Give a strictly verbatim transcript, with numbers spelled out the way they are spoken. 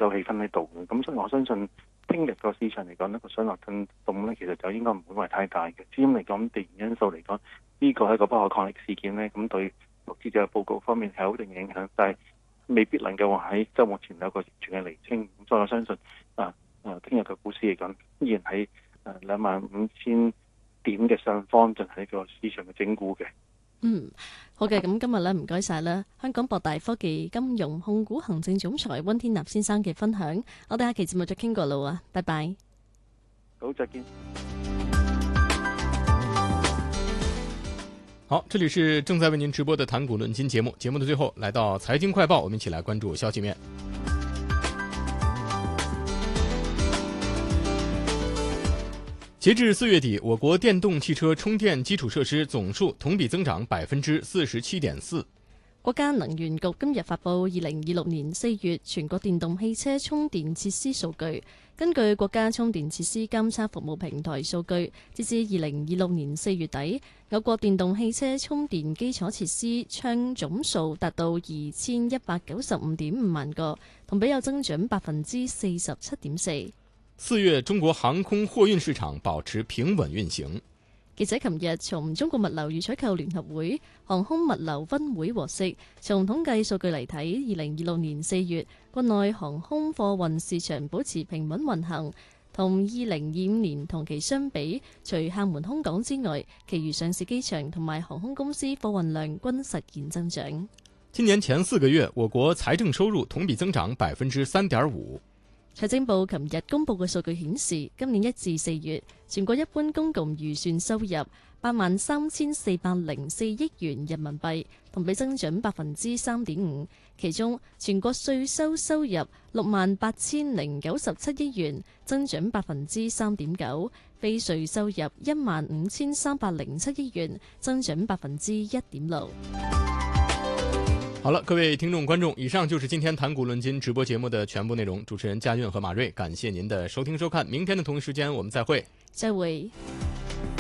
守氣氛喺度嘅。咁所以我相信聽日個市場嚟講呢個上落震動咧，其實就應該唔會話太大嘅。至於嚟講地緣因素嚟講，呢、這個係一個不可抗力事件咧，咁對投資者報告方面係有一定影響，但係未必能夠話喺週末前有一個完全嘅釐清。咁所以我相信啊啊，聽日嘅股市嚟講，依然喺誒兩萬五千點嘅上方進行一個市場嘅整固嘅。 嗯，好嘅，咁今日咧唔該晒啦，香港博大科技金融控股行政總裁溫天納先生嘅分享，我哋下期節目再傾過啦啊，拜拜。 好，再見。 好，這裏是正在為您直播的談股論金節目，節目的最後來到財經快報，我們一起來關注消息面。截至四月底，我國電動汽車充電基礎設施總數同比增長百分之四十七點四。 國家能源局今日發布二零二六年四月全國電動汽車充電設施數據。根據國家充電設施監測服務平台數據，截至二零二六年四月底，我國電動汽車充電基礎設施窗總數達到二千一百九十五點五萬個，同比有增長百分之四十七點四。 四月中國航空貨運市場保持平穩運行。 記者琴日從中國物流與採購聯合會航空物流分會獲悉，從統計數據嚟睇，二零二六年四月國內航空貨運市場保持平穩運行，同二零二五年同期相比，除廈門空港之外，其餘上市機場同埋航空公司貨運量均實現增長。 今年前四個月，我國財政收入同比增長百分之三點五。 財政部琴日公布嘅數據顯示，今年一至四月，全國一般公共預算收入八萬三千四百零四億元人民幣，同比增長百分之三點五。其中，全國稅收收入六萬八千零九十七億元，增長百分之三點九；非稅收入一萬五千三百零七億元，增長百分之一點六。 好了，各位聽眾觀眾，以上就是今天談股論金直播節目的全部內容。主持人嘉韻和馬瑞，感謝您的收聽收看，明天的同一時間我們再會。 再會。